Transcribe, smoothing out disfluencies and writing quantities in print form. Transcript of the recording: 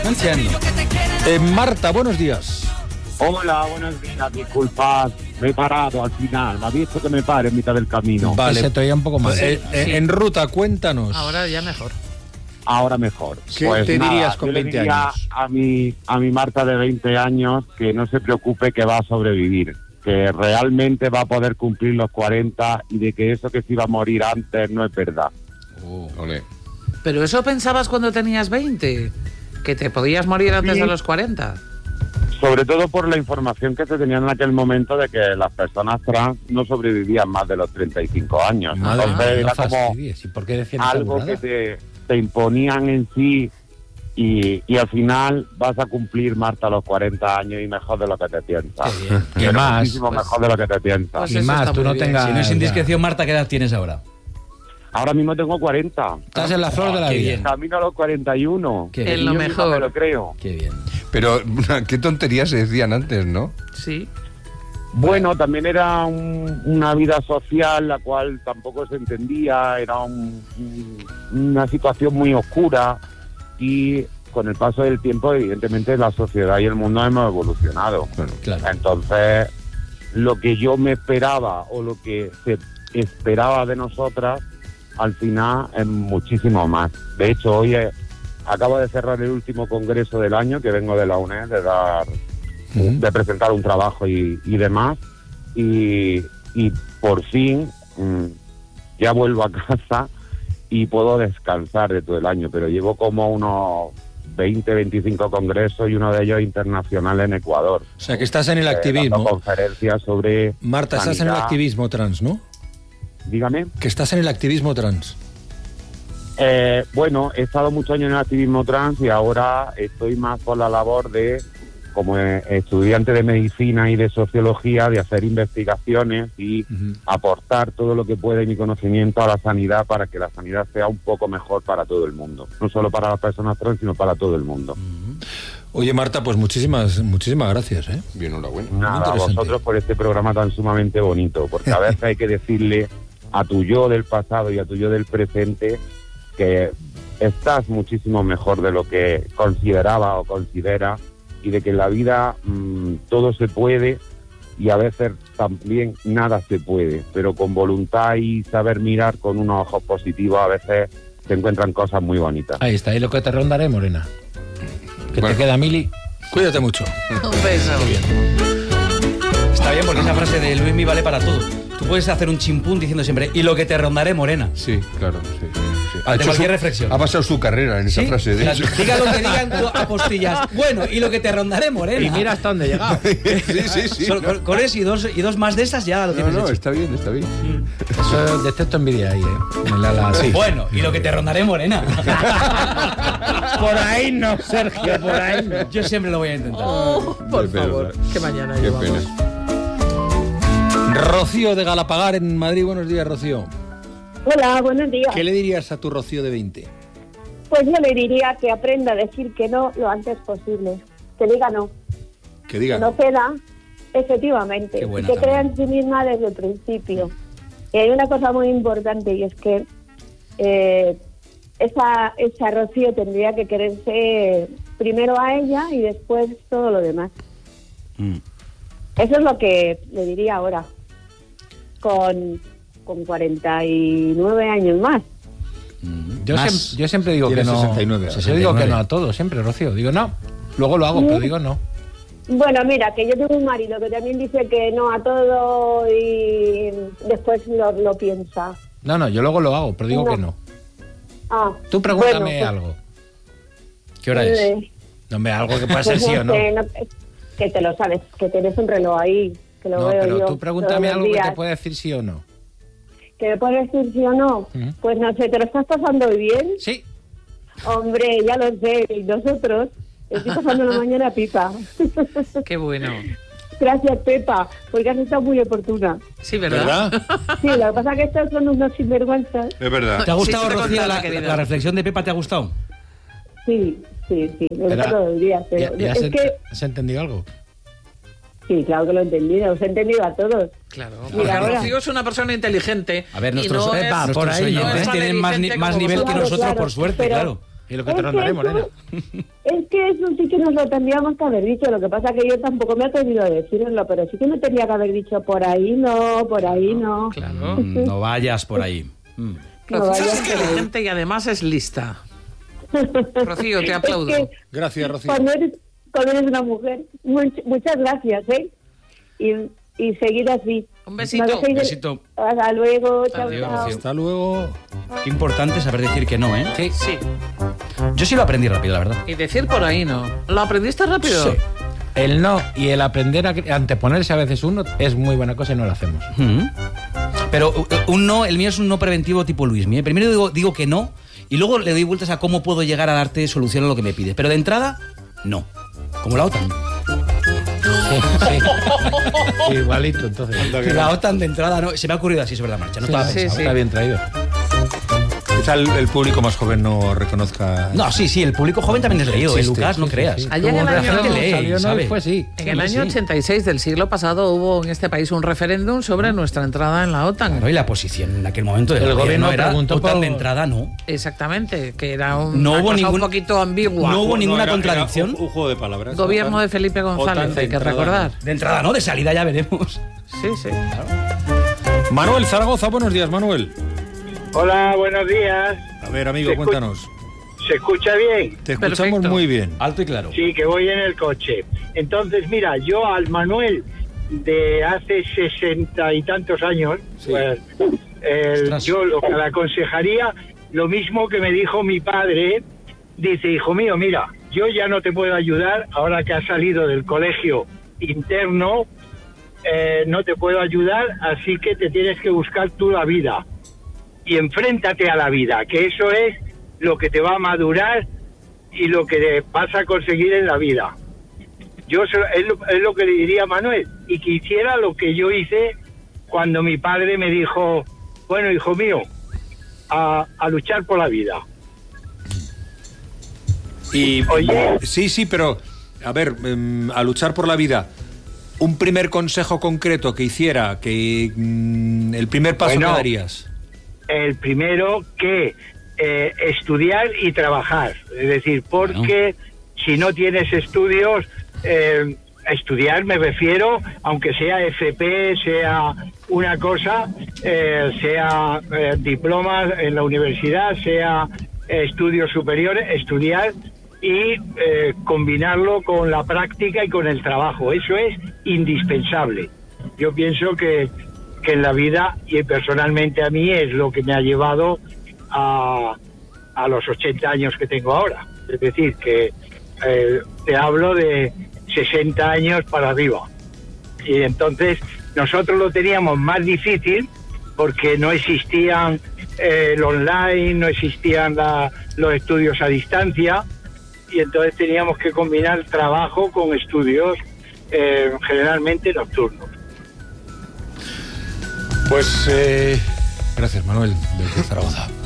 anciano. Marta, buenos días. Hola, buenos días, disculpad, me he parado al final, me ha dicho que me pare en mitad del camino. Vale, se te oía un poco más. Sí. En ruta, cuéntanos. Ahora ya mejor. Ahora mejor. ¿Qué te dirías con yo 20 le diría años? A mi Marta de 20 años que no se preocupe, que va a sobrevivir, que realmente va a poder cumplir los 40 y de que eso que se iba a morir antes no es verdad. Ole. Pero eso pensabas cuando tenías 20, que te podías morir antes de los 40. Sobre todo por la información que se tenía en aquel momento de que las personas trans no sobrevivían más de los 35 años. Madre Entonces mía, era como ¿Y por qué decían algo esa que te imponían en sí y al final vas a cumplir, Marta, los 40 años y mejor de lo que te piensas. Qué bien. Pero Y más, muchísimo pues, mejor de lo que te piensas. Pues Y eso más, está tú muy no bien. tengas... Si no es indiscreción, Marta, ¿qué edad tienes ahora? Ahora mismo tengo 40. Estás en la flor de la Qué vida. bien. Camino a los 41. Qué En bien. lo Yo mismo mejor. me lo creo. Qué bien. Pero qué tonterías se decían antes, ¿no? Sí. Bueno, también era una vida social la cual tampoco se entendía, era una situación muy oscura y con el paso del tiempo evidentemente la sociedad y el mundo hemos evolucionado. Claro. Entonces, lo que yo me esperaba o lo que se esperaba de nosotras, al final es muchísimo más. De hecho, hoy acabo de cerrar el último congreso del año, que vengo de la UNED, de presentar un trabajo y demás, y por fin ya vuelvo a casa y puedo descansar de todo el año, pero llevo como unos 20, 25 congresos y uno de ellos internacional en Ecuador. O sea, que estás en el Dando activismo. conferencias sobre Marta, estás en el sanidad. activismo trans, ¿no? Dígame. Que estás en el activismo trans. Bueno, he estado muchos años en el activismo trans y ahora estoy más por la labor de, como estudiante de medicina y de sociología, de hacer investigaciones y aportar todo lo que puede mi conocimiento a la sanidad para que la sanidad sea un poco mejor para todo el mundo. No solo para las personas trans, sino para todo el mundo. Oye, Marta, pues muchísimas gracias, ¿eh? Bien, enhorabuena. Nada, a interesante. vosotros por este programa tan sumamente bonito, porque a veces hay que decirle a tu yo del pasado y a tu yo del presente que estás muchísimo mejor de lo que consideraba o considera y de que en la vida todo se puede y a veces también nada se puede, pero con voluntad y saber mirar con unos ojos positivos a veces se encuentran cosas muy bonitas. Ahí está, y lo que te rondaré, Morena. Que Bueno. te queda, Mili. Cuídate mucho. Un beso. Está bien porque esa frase de Luismi vale para todo. Tú puedes hacer un chimpún diciendo siempre, y lo que te rondaré, Morena. Sí, claro, sí. Ante cualquier reflexión. Ha pasado su carrera en esa ¿Sí? frase. De hecho. Diga lo que digan, tú apostillas. Bueno, y lo que te rondaré, Morena. Y mira hasta dónde he llegado. Sí. Solo No, con eso y dos más de estas ya lo tienes no, hecho. está bien, está bien. Eso detecto envidia ahí, ¿eh? En la sí. Bueno, y lo que te rondaré, Morena. Por ahí no, Sergio, por ahí no. Yo siempre lo voy a intentar. Oh, por Qué pena, favor, ¿verdad? que mañana Qué llevamos. pena. Rocío de Galapagar en Madrid. Buenos días, Rocío. Hola, buenos días. ¿Qué le dirías a tu Rocío de 20? Pues yo le diría que aprenda a decir que no lo antes posible. Que diga no. Que diga. Que no queda, efectivamente. Qué Y buena que también. crea en sí misma desde el principio. Y hay una cosa muy importante y es que esa Rocío tendría que quererse primero a ella y después todo lo demás. Eso es lo que le diría ahora. Con 49 años más. Yo siempre digo Tiene que no. 69, Yo digo que no a todo, siempre, Rocío. Digo no. Luego lo hago, pero digo no. Bueno, mira, que yo tengo un marido que también dice que no a todo y después lo piensa. No, yo luego lo hago, pero digo No. que no. Ah, Tú pregúntame bueno, pues, algo. ¿Qué hora es? No, hombre, algo que pueda ser pues sí o no. sé, que te lo sabes, que tienes un reloj ahí, que lo No, veo pero yo tú pregúntame todos los algo que te días. pueda decir sí o no. ¿Que me puedes decir sí o no? Pues no sé, ¿te lo estás pasando bien? Sí. Hombre, ya lo sé, y nosotros estoy pasando la mañana pipa. Qué bueno. Gracias, Pepa, porque has estado muy oportuna. Sí, ¿verdad? Sí, lo que pasa es que estos son unos sinvergüenzas. Es verdad. ¿Te ha gustado, Sí, te Rocío, contaba, la querida. reflexión de Pepa? ¿Te ha gustado? Sí, me Pero- gusta todos los días, pero ¿Ya es que... has entendido algo? Sí, claro que lo he entendido, os he entendido a todos. Claro. Mira, Porque ahora- Rocío es una persona inteligente. A ver, y nuestros, no es- nuestros por ahí, oyentes no es tan tienen más inteligente nivel como que vosotros. nosotros, Claro, por suerte, pero- claro. Y lo que te rondaré, Morena. Es que eso sí que nos lo tendríamos que haber dicho. Lo que pasa que yo tampoco me he atrevido a decirlo, pero sí que me tenía que haber dicho por ahí no, por ahí no. Claro, no vayas por ahí. No Rocío vayas es por ahí. inteligente y además es lista. Rocío, te aplaudo. Es que Gracias, Rocío. cuando eres una mujer, muchas gracias, ¿eh? Y seguir así. Un besito. No dejéis de- Besito. Hasta luego, chao, Adiós, chao. Rocío. Hasta luego. Qué importante saber decir que no, ¿eh? Sí, sí. Yo sí lo aprendí rápido, la verdad. Y decir por ahí no. ¿Lo aprendiste rápido? Sí. El no y el aprender a anteponerse a veces uno es muy buena cosa y no lo hacemos. Pero un no, el mío es un no preventivo tipo Luismi, ¿eh? Primero digo que no y luego le doy vueltas a cómo puedo llegar a darte solución a lo que me pides. Pero de entrada, no. Como la OTAN. Sí. Igualito, entonces. La OTAN de entrada no. Se me ha ocurrido así sobre la marcha. No estaba sí, pensado. sí. Está bien traído. Quizá el público más joven no reconozca. No, sí, el público joven también es leído, Existe, Lucas, no Sí, creas. sí. Allá en Como el la año- gente lee, salió, ¿no? ¿sabe? Y fue sí. En el año 86 del siglo pasado hubo en este país un referéndum sobre nuestra entrada en la OTAN. Claro, y la posición en aquel momento del El gobierno era preguntó OTAN por- de entrada, no. Exactamente, que era No una hubo cosa ningún- un poquito ambigua. no hubo ninguna era contradicción. un juego de palabras. Gobierno OTAN. de Felipe González, OTAN de hay que entrada, recordar. De entrada no, de salida ya veremos. Sí, sí. Manuel Zaragoza, buenos días, Manuel. Hola, buenos días. A ver, amigo, Se escu- cuéntanos. ¿Se escucha bien? Te escuchamos Perfecto. muy bien. Alto y claro. Sí, que voy en el coche. Entonces, mira, yo al Manuel de hace 60 y tantos años, Sí. pues, Ostras. yo lo que le aconsejaría, lo mismo que me dijo mi padre, dice, hijo mío, mira, yo ya no te puedo ayudar, ahora que has salido del colegio interno, no te puedo ayudar, así que te tienes que buscar tú la vida. Y enfréntate a la vida, que eso es lo que te va a madurar y lo que vas a conseguir en la vida. Es lo que le diría a Manuel, y que hiciera lo que yo hice cuando mi padre me dijo, bueno, hijo mío, a luchar por la vida. Y Oye. sí, pero a ver, a luchar por la vida. Un primer consejo concreto que hiciera, que el primer paso Bueno. que darías. El primero, que estudiar y trabajar. Es decir, porque si no tienes estudios, estudiar me refiero, aunque sea FP, sea una cosa, sea diplomas en la universidad, sea estudios superiores, estudiar y combinarlo con la práctica y con el trabajo. Eso es indispensable. Yo pienso que en la vida, y personalmente a mí, es lo que me ha llevado a los 80 años que tengo ahora. Es decir, que te hablo de 60 años para arriba. Y entonces nosotros lo teníamos más difícil porque no existían el online, no existían los estudios a distancia, y entonces teníamos que combinar trabajo con estudios generalmente nocturnos. Pues gracias, Manuel, desde Zaragoza.